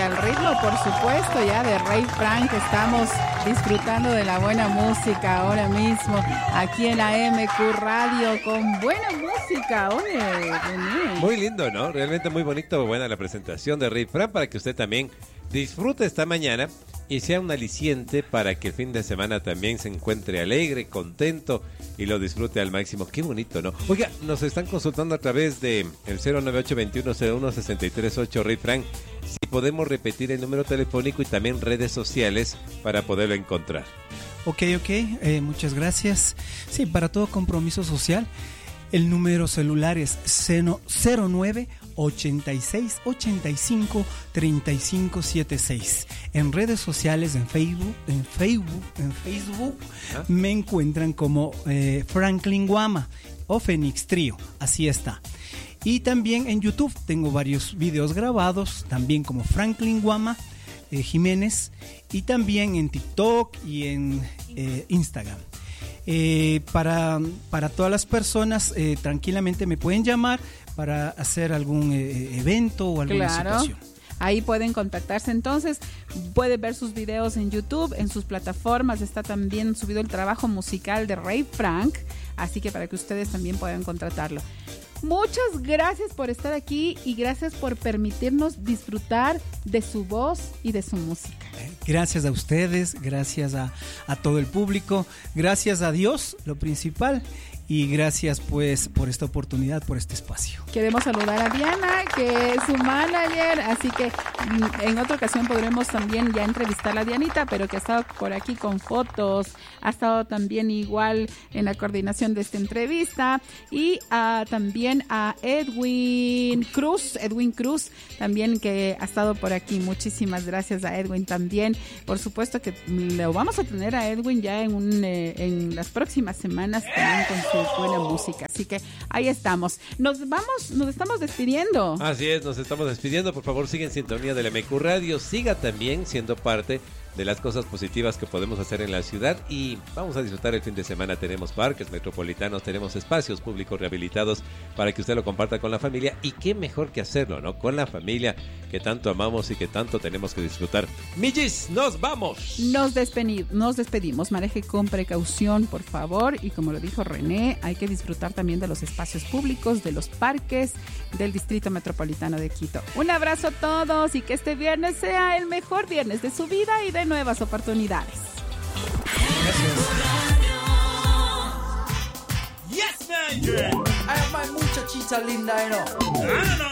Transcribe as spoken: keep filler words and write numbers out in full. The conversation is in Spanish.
al ritmo, por supuesto, ya de Rave Frank. Estamos disfrutando de la buena música ahora mismo aquí en A M Q Radio con buena música. Oye, René. Muy lindo, ¿no? Realmente muy bonito, buena la presentación de Rave Frank para que usted también disfrute esta mañana y sea un aliciente para que el fin de semana también se encuentre alegre, contento y lo disfrute al máximo. Qué bonito, ¿no? Oiga, nos están consultando a través de el cero nueve ocho, veintiuno cero uno, sesenta y tres ocho, Rey Frank, si podemos repetir el número telefónico y también redes sociales para poderlo encontrar. Ok, ok, eh, muchas gracias. Sí, para todo compromiso social, el número celular es cero nueve ochenta y seis, ochenta y cinco, treinta y cinco setenta y seis. En redes sociales, en Facebook, en Facebook, en Facebook, ¿ah? Me encuentran como eh, Franklin Guama o Fénix Trío, así está. Y también en YouTube tengo varios videos grabados, también como Franklin Guama eh, Jiménez, y también en TikTok y en eh, Instagram. Eh, para, para todas las personas, eh, tranquilamente me pueden llamar para hacer algún eh, evento o alguna claro. situación. Ahí pueden contactarse entonces, pueden ver sus videos en YouTube, en sus plataformas, está también subido el trabajo musical de Rave Frank, así que para que ustedes también puedan contratarlo. Muchas gracias por estar aquí y gracias por permitirnos disfrutar de su voz y de su música. Gracias a ustedes, gracias a, a todo el público, gracias a Dios, lo principal, y gracias pues por esta oportunidad, por este espacio. Queremos saludar a Diana, que es su manager, así que en otra ocasión podremos también ya entrevistar a Dianita, pero que ha estado por aquí con fotos, ha estado también igual en la coordinación de esta entrevista, y uh, también a Edwin Cruz, Edwin Cruz, también que ha estado por aquí. Muchísimas gracias a Edwin también. Por supuesto que lo vamos a tener a Edwin ya en, un, eh, en las próximas semanas también con su buena música, así que ahí estamos. Nos vamos, nos estamos despidiendo. Así es, nos estamos despidiendo. Por favor, siga en sintonía de la M Q Radio, siga también siendo parte de las cosas positivas que podemos hacer en la ciudad y vamos a disfrutar el fin de semana. Tenemos parques metropolitanos, tenemos espacios públicos rehabilitados para que usted lo comparta con la familia, y qué mejor que hacerlo, ¿no? Con la familia que tanto amamos y que tanto tenemos que disfrutar. Millis, nos vamos. Nos, despedi- nos despedimos. Maneje con precaución, por favor, y como lo dijo René, hay que disfrutar también de los espacios públicos, de los parques del Distrito Metropolitano de Quito. Un abrazo a todos y que este viernes sea el mejor viernes de su vida y de nuevas oportunidades. Yes, man. Yeah. I have my muchachita linda, you know.